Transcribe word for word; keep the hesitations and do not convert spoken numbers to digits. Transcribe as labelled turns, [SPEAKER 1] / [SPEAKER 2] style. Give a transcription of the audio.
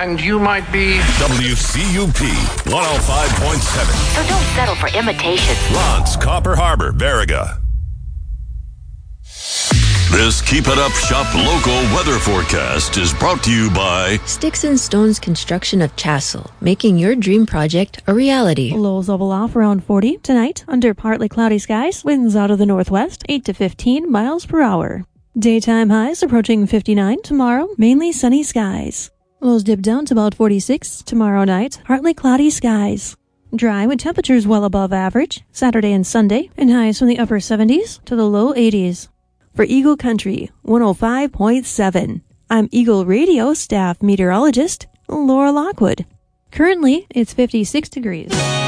[SPEAKER 1] And you might be
[SPEAKER 2] W C U P one oh five point seven.
[SPEAKER 3] So don't settle for imitation.
[SPEAKER 2] Lance, Copper Harbor, Baraga. This Keep It Up Shop local weather forecast is brought to you by
[SPEAKER 4] Sticks and Stones Construction of Chassel, making your dream project a reality.
[SPEAKER 5] Lows level off around forty tonight under partly cloudy skies. Winds out of the northwest, eight to fifteen miles per hour. Daytime highs approaching fifty-nine tomorrow, mainly sunny skies. Lows dip down to about forty-six tomorrow night, partly cloudy skies. Dry with temperatures well above average Saturday and Sunday, and highs from the upper seventies to the low eighties. For Eagle Country one oh five point seven, I'm Eagle Radio staff meteorologist Laura Lockwood. Currently, it's fifty-six degrees.